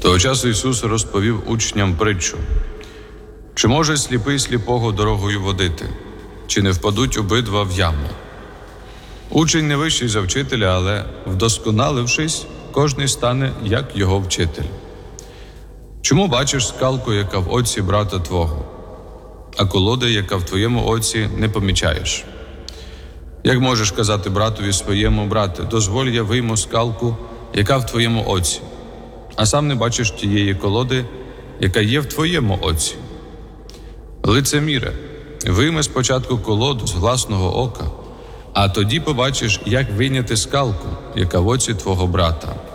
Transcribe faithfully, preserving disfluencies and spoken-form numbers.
Того часу Ісус розповів учням притчу: чи може сліпий сліпого дорогою водити, чи не впадуть обидва в яму? Учень не вищий за вчителя, але, вдосконалившись, кожний стане, як його вчитель. Чому бачиш скалку, яка в оці брата твого, а колоди, яка в твоєму оці, не помічаєш? Як можеш казати братові своєму: брате, дозволь, я вийму скалку, яка в твоєму оці, а сам не бачиш тієї колоди, яка є в твоєму оці? Лицеміре, вийми спочатку колоду з власного ока, а тоді побачиш, як вийняти скалку, яка в оці твого брата.